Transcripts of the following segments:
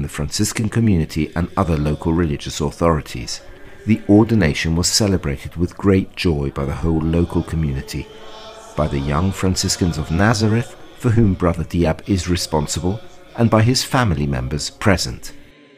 the Franciscan community and other local religious authorities. The ordination was celebrated with great joy by the whole local community, by the young Franciscans of Nazareth, for whom Brother Diab is responsible, and by his family members present.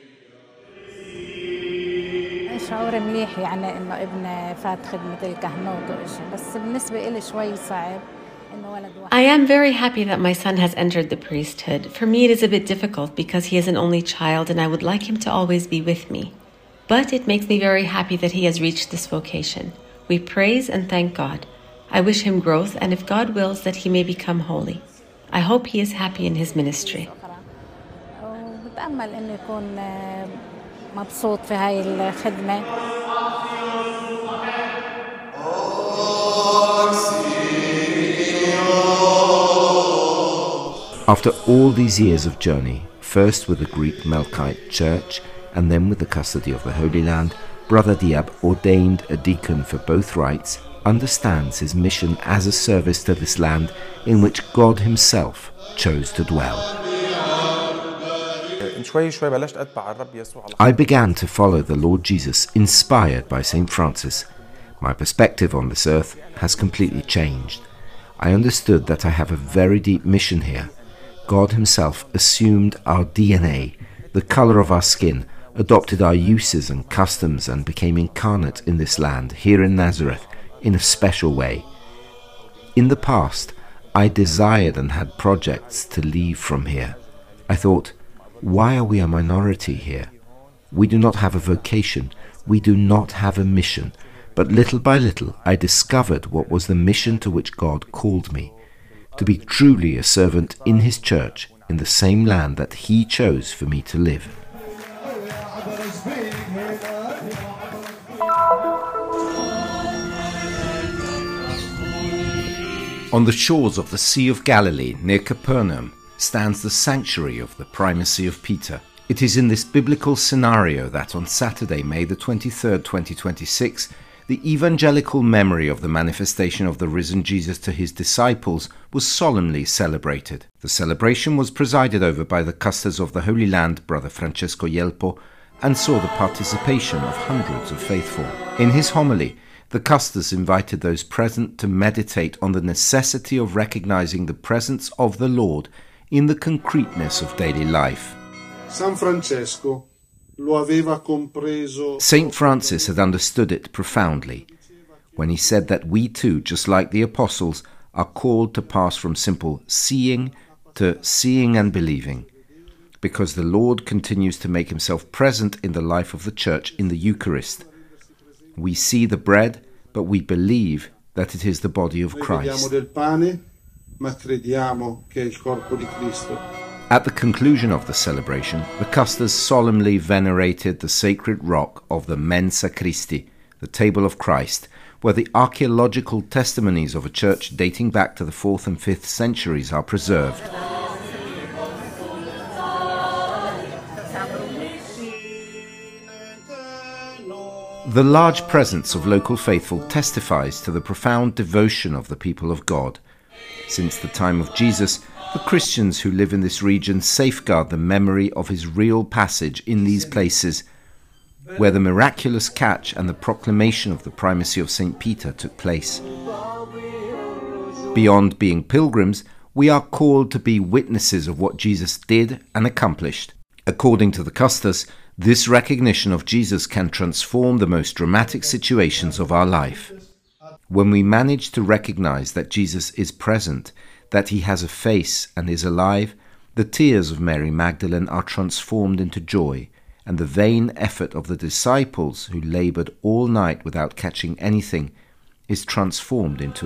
شعور مليح يعني إنه ابن فات خدمة الكهنوت وإشي بس بالنسبة إلي شوي صعب إنه ولد واحد. I am very happy that my son has entered the priesthood. For me it is a bit difficult because he is an only child and I would like him to always be with me. But it makes me very happy that he has reached this vocation. We praise and thank God. I wish him growth and if God wills that he may become holy. I hope he is happy in his ministry. وبتأمل إنه يكون مبسوط في هاي الخدمة. After all these years of journey, first with the Greek Melkite Church and then with the custody of the Holy Land, Brother Diab, ordained a deacon for both rites, understands his mission as a service to this land in which God himself chose to dwell. I began to follow the Lord Jesus, inspired by St. Francis. My perspective on this earth has completely changed. I understood that I have a very deep mission here. God himself assumed our DNA, the color of our skin, adopted our uses and customs and became incarnate in this land, here in Nazareth, in a special way. In the past, I desired and had projects to leave from here. I thought, why are we a minority here? We do not have a vocation, we do not have a mission, but little by little I discovered what was the mission to which God called me, to be truly a servant in his church in the same land that he chose for me to live. On the shores of the Sea of Galilee, near Capernaum, stands the sanctuary of the primacy of Peter. It is in this biblical scenario that on Saturday, May the 23rd, 2026, the evangelical memory of the manifestation of the risen Jesus to his disciples was solemnly celebrated. The celebration was presided over by the custars of the Holy Land, Brother Francesco Yelpo, and saw the participation of hundreds of faithful. In his homily, the custars invited those present to meditate on the necessity of recognizing the presence of the Lord in the concreteness of daily life. Saint Francis had understood it profoundly when he said that we too, just like the apostles, are called to pass from simple seeing to seeing and believing, because the Lord continues to make himself present in the life of the Church in the Eucharist. We see the bread, but we believe that it is the body of Christ. At the conclusion of the celebration, the custars solemnly venerated the sacred rock of the Mensa Christi, the table of Christ, where the archaeological testimonies of a church dating back to the 4th and 5th centuries are preserved. The large presence of local faithful testifies to the profound devotion of the people of God. Since the time of Jesus, the Christians who live in this region safeguard the memory of his real passage in these places, where the miraculous catch and the proclamation of the primacy of St. Peter took place. Beyond being pilgrims, we are called to be witnesses of what Jesus did and accomplished. According to the custars, this recognition of Jesus can transform the most dramatic situations of our life. When we manage to recognize that Jesus is present, that he has a face and is alive, the tears of Mary Magdalene are transformed into joy, and the vain effort of the disciples who labored all night without catching anything is transformed into